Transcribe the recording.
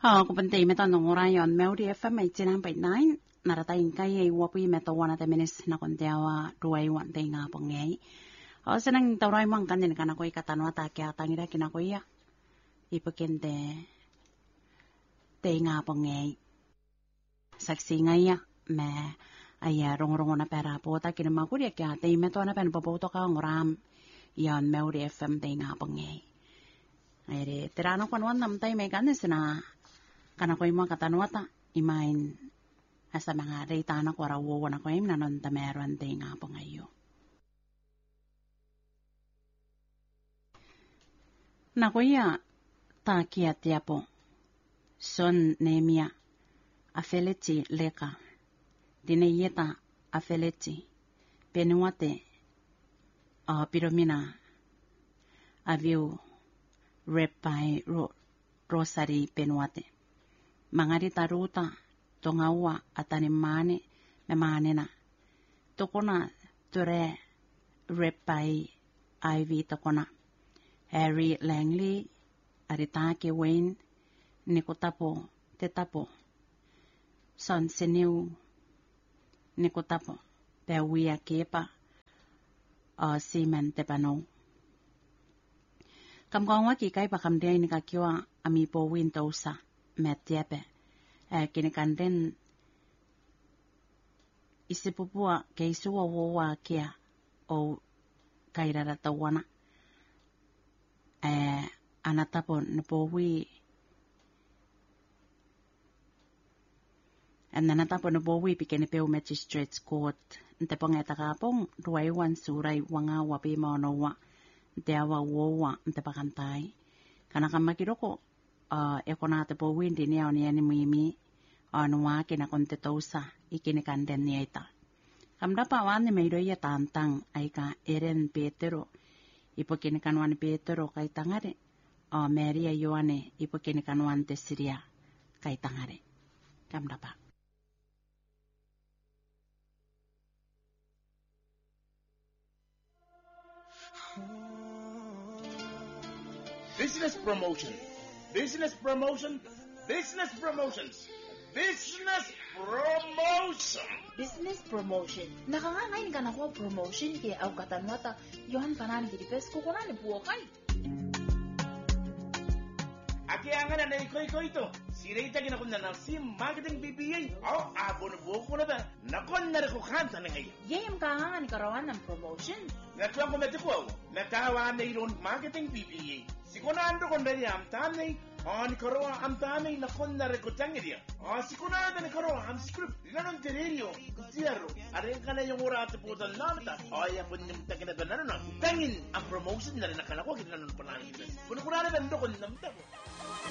Kupantay meto nung orayon, Melody FM ay 9.9. Naratayin kay wapi meto 100 minutes na kuntiawa duay wantay nga pangay. Sanang tawray mang kanin ka na ko'y katanwa ta kaya tangida kinakoy ya. Ipakente tay nga pangay. Saksi nga ya, me ay rong-rong na pera po ta kinamaguri kaya tay meto na pen papoto ka ang oram. Yan Melody FM tay nga pangay. Ay tirano ko naman namtay may kanis na kana ko'y mga katanwa ta imain asa mga rita na ko rawo na ko'y nanon ta meron tay nga pangayo. Nakuya ta kiatia po son nemia afeleti leka dineyeta afeleti penuate piromina aviu repai rosari penuate mangari taruta tongawa atanimane memane na tokona ture repai ivy tokona Harry Langley aritake Wayne nikotapo tetapo son seniu nikotapo pewia kepa semen tepano kamkawa ki kai pakamdai ni kakiwa amipo windosa metyepe kinikanden isipupua keisuwa wowa kia o kairara tawana anatapon napowi nanatapon napowi pikenepeu magistrates court ntepong etakapong ruaiwan surai wanga wapi maonowa nteawa wowa ntepakantay kanakamakiroko ekonate po windi niya ni mimi nuwa kinakontetosa ikinikanden niya kamdapa wan ni mayroya tantang ay ka Eren Petero ipokinikanwan Petero kay tangare Maria Yohane ipokinikanwan te Syria kay tangare kamdapa. Business promotion. Business promotion. Business promotions. Business promotion. Business promotion. Nakangangain ka na ko promotion kaya au katanwata yohan kanan kitipes kukunan po kay. Aki angan na ikoy ito. Sirita kinakunda ng si marketing BBA. Abon buko na ba? Nakon na rin ko kanta na ngayon. Yayam kangangan karawan ng promotion. Natuang ko metiko. Nakawa na iron marketing BBA. Sikunando ko na niya ang tanay. Ni karoa am tanay na kon na rekotang iriya. Sikunado ni karoa am script. Ilanon tererio. Zero. Aring ka na yung urate po dal namita. Ay ang kunyang tagin na doon na. Tangin ang promotion na rin nakalako. Kinanon pa namin. Puno ko na rin ang dokon namita po.